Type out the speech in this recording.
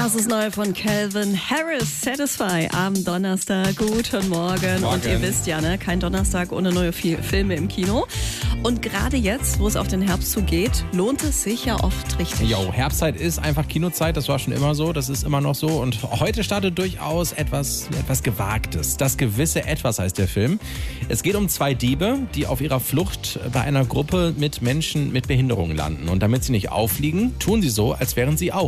Das ist neu von Calvin Harris, Satisfy, am Donnerstag. Guten Morgen. Und ihr wisst ja, ne, kein Donnerstag ohne neue Filme im Kino. Und gerade jetzt, wo es auf den Herbst zugeht, lohnt es sich ja oft richtig. Jo, Herbstzeit ist einfach Kinozeit, das war schon immer so, das ist immer noch so. Und heute startet durchaus etwas Gewagtes. Das gewisse Etwas heißt der Film. Es geht um 2 Diebe, die auf ihrer Flucht bei einer Gruppe mit Menschen mit Behinderungen landen. Und damit sie nicht auffliegen, tun sie so, als wären sie auch